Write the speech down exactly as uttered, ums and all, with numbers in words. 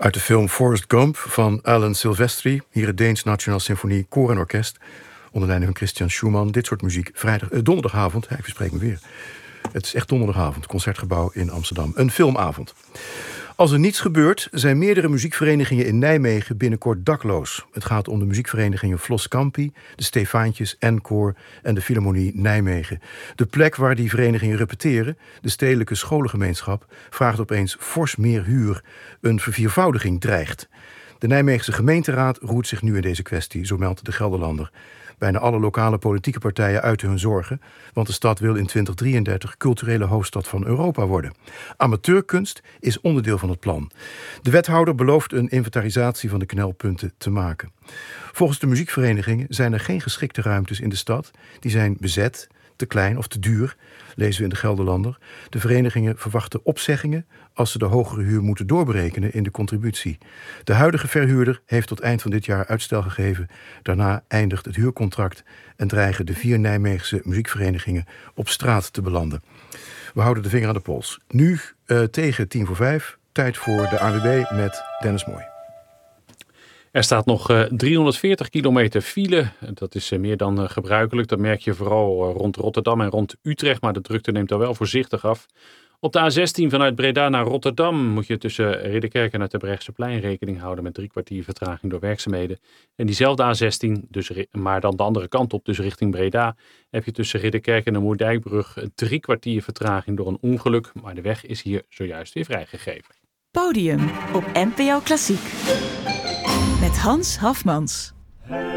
Uit de film Forrest Gump van Alan Silvestri. Hier het Deens Nationaal Symfonie Koor en Orkest. Onder leiding van Christian Schumann. Dit soort muziek. Vrijdag, eh, donderdagavond. Ja, ik verspreek me weer. Het is echt donderdagavond. Concertgebouw in Amsterdam. Een filmavond. Als er niets gebeurt, zijn meerdere muziekverenigingen in Nijmegen binnenkort dakloos. Het gaat om de muziekverenigingen Flos Campi, de Stefaantjes, Encore en de Philharmonie Nijmegen. De plek waar die verenigingen repeteren, de stedelijke scholengemeenschap, vraagt opeens fors meer huur. Een verviervoudiging dreigt. De Nijmeegse gemeenteraad roert zich nu in deze kwestie, zo meldt de Gelderlander. Bijna alle lokale politieke partijen uiten hun zorgen, want de stad wil in twintig drieëndertig culturele hoofdstad van Europa worden. Amateurkunst is onderdeel van het plan. De wethouder belooft een inventarisatie van de knelpunten te maken. Volgens de muziekverenigingen zijn er geen geschikte ruimtes in de stad. Die zijn bezet, te klein of te duur, lezen we in de Gelderlander. De verenigingen verwachten opzeggingen als ze de hogere huur moeten doorberekenen in de contributie. De huidige verhuurder heeft tot eind van dit jaar uitstel gegeven. Daarna eindigt het huurcontract en dreigen de vier Nijmeegse muziekverenigingen op straat te belanden. We houden de vinger aan de pols. Nu uh, tegen tien voor vijf, tijd voor de A W B met Dennis Mooi. Er staat nog uh, driehonderdveertig kilometer file. Dat is uh, meer dan uh, gebruikelijk. Dat merk je vooral uh, rond Rotterdam en rond Utrecht. Maar de drukte neemt daar wel voorzichtig af. Op de A zestien vanuit Breda naar Rotterdam moet je tussen Ridderkerk en het Terbrechtseplein rekening houden met drie kwartier vertraging door werkzaamheden. En diezelfde A zestien, dus, maar dan de andere kant op, dus richting Breda, heb je tussen Ridderkerk en de Moerdijkbrug drie kwartier vertraging door een ongeluk. Maar de weg is hier zojuist weer vrijgegeven. Podium op N P O Klassiek. Met Hans Hafmans.